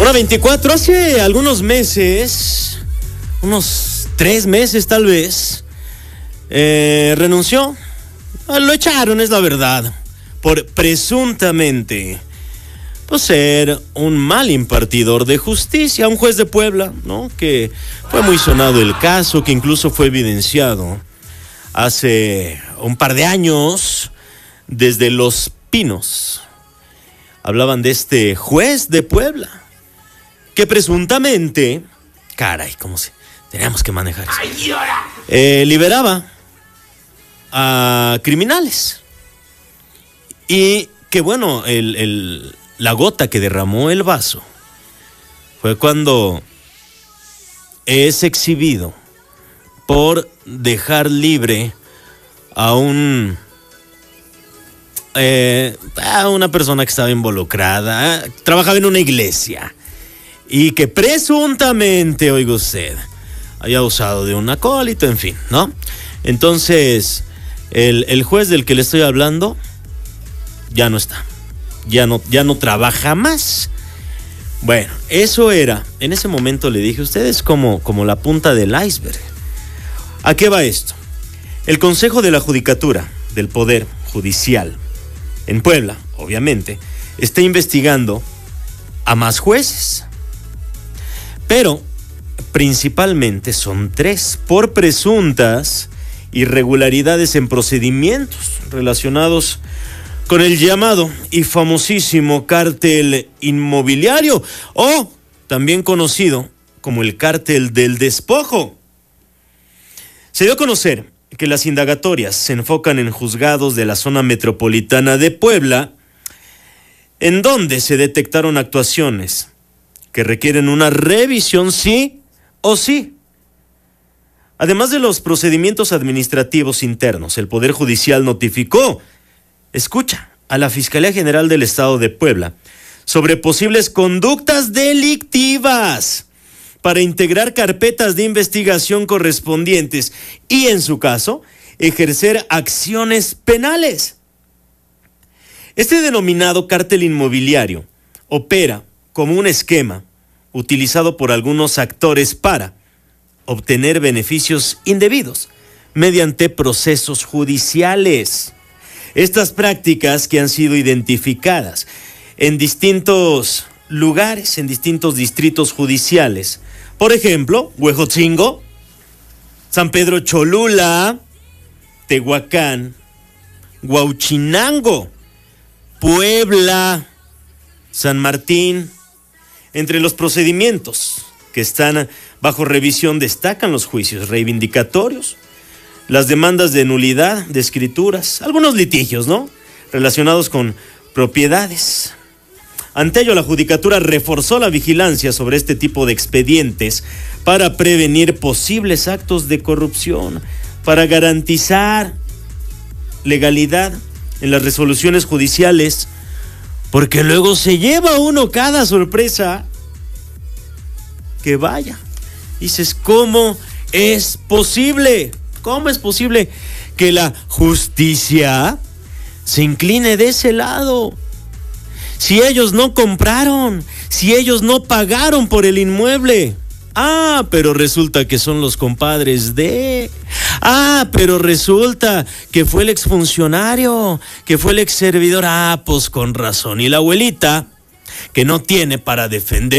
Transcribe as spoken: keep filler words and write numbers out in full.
Bueno, veinticuatro, hace algunos meses, unos tres meses tal vez, eh, renunció. Lo echaron, es la verdad, por presuntamente pues, ser un mal impartidor de justicia, un juez de Puebla, ¿no? Que fue muy sonado el caso, que incluso fue evidenciado hace un par de años desde Los Pinos. Hablaban de este juez de Puebla que presuntamente, caray, cómo se teníamos que manejar eso, eh, liberaba a criminales. Y que bueno, el, el, la gota que derramó el vaso fue cuando es exhibido por dejar libre a un eh, a una persona que estaba involucrada, eh, trabajaba en una iglesia y que presuntamente, oiga usted, había usado de un acólito, en fin, ¿no? Entonces, el, el juez del que le estoy hablando ya no está, ya no, ya no trabaja más. Bueno, eso era, en ese momento le dije, usted es como, como la punta del iceberg. ¿A qué va esto? El Consejo de la Judicatura del Poder Judicial en Puebla, obviamente, está investigando a más jueces, pero principalmente son tres por presuntas irregularidades en procedimientos relacionados con el llamado y famosísimo cártel inmobiliario, o también conocido como el cártel del despojo. Se dio a conocer que las indagatorias se enfocan en juzgados de la zona metropolitana de Puebla, en donde se detectaron actuaciones que requieren una revisión sí o sí. Además de los procedimientos administrativos internos, el Poder Judicial notificó, escucha, a la Fiscalía General del Estado de Puebla sobre posibles conductas delictivas para integrar carpetas de investigación correspondientes y, en su caso, ejercer acciones penales. Este denominado cártel inmobiliario opera como un esquema utilizado por algunos actores para obtener beneficios indebidos mediante procesos judiciales. Estas prácticas que han sido identificadas en distintos lugares, en distintos distritos judiciales, por ejemplo, Huejotzingo, San Pedro Cholula, Tehuacán, Huauchinango, Puebla, San Martín. Entre los procedimientos que están bajo revisión destacan los juicios reivindicatorios, las demandas de nulidad de escrituras, algunos litigios, ¿no?, relacionados con propiedades. Ante ello, la Judicatura reforzó la vigilancia sobre este tipo de expedientes para prevenir posibles actos de corrupción, para garantizar legalidad en las resoluciones judiciales, porque luego se lleva uno cada sorpresa que vaya. Dices, ¿cómo es posible? ¿Cómo es posible que la justicia se incline de ese lado? Si ellos no compraron, si ellos no pagaron por el inmueble. Ah, pero resulta que son los compadres de... Ah, pero resulta que fue el exfuncionario, que fue el exservidor. Ah, pues con razón. Y la abuelita, que no tiene para defender